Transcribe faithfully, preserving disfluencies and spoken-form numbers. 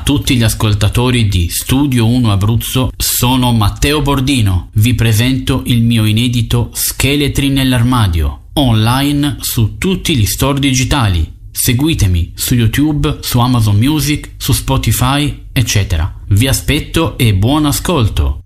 a tutti gli ascoltatori di Studio uno Abruzzo, sono Matteo Bordino. Vi presento il mio inedito Scheletri nell'armadio, online su tutti gli store digitali. Seguitemi su YouTube, su Amazon Music, su Spotify, eccetera. Vi aspetto e buon ascolto!